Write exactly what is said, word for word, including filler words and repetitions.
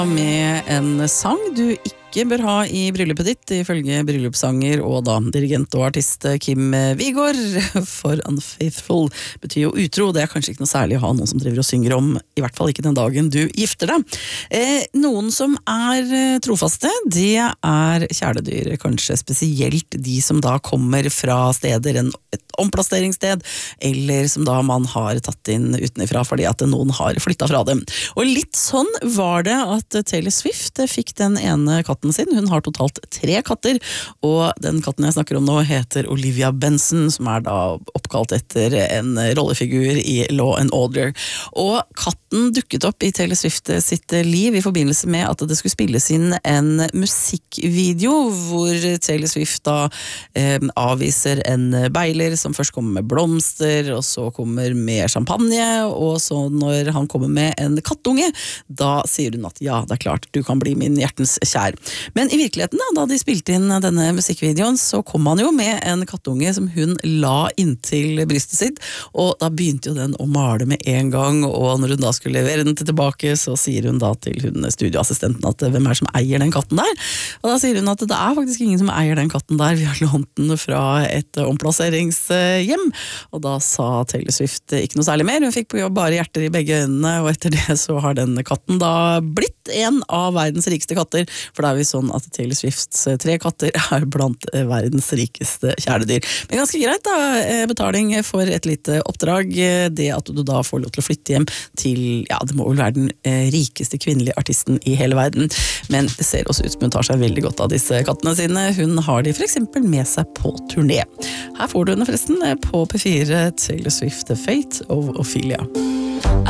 Med en sang du ikke bør ha i bryllupet ditt, ifølge bryllupssanger og da dirigent og artist Kim Vigor. For unfaithful betyr jo utro. Det er kanskje ikke noe særlig å ha noen som driver og synger om, i hvert fall ikke den dagen du gifter deg. Eh, noen som er trofaste, det er kjæledyr, kanskje spesielt de som da kommer fra steder, en, et omplasseringssted, eller som da man har tatt inn utenifra fordi at noen har flyttet fra dem. Og litt sånn var det at Taylor Swift fikk den ene katten sin. Hun har totalt tre katter, og den katten jeg snakker om nå heter Olivia Benson, som er da oppkalt etter en rollefigur i Law and Order. Og katten dukket opp i Taylor Swift sitt liv i forbindelse med at det skulle spilles inn en musikkvideo, hvor Taylor Swift da eh, avviser en beiler som først kommer med blomster, og så kommer med champagne, og så når han kommer med en kattunge, da sier hun at ja, det er klart, du kan bli min hjertens kjær. Men i virkeligheten da, da de spilte inn denne musikkvideoen, så kom han jo med en kattunge som hun la inntil brystet sitt, og da begynte jo den å male med en gang, og når hun da skulle levere den til tilbake, så sier hun da til hun studioassistenten at hvem er det som eier den katten der? Og da sier hun at det er faktisk ingen som eier den katten der, vi har lånt den fra et omplasseringshjem, og da sa Taylor Swift ikke noe særlig mer, hun fikk bare hjerter i begge øynene, og etter det så har den katten da blitt en av verdens rikeste katter, for det er jo sånn at Taylor Swifts tre katter er blant verdens rikeste kjæledyr. Men ganske greit da, betaling for et lite oppdrag, det at du da får lov til å flytte hjem til, ja, det må vel være den rikeste kvinnelige artisten i hele verden, men det ser også ut som hun tar seg veldig godt av disse kattene sine. Hun har de for eksempel med seg på turné. Her får du henne forresten på P fire, Taylor Swift, The Fate of Ophelia.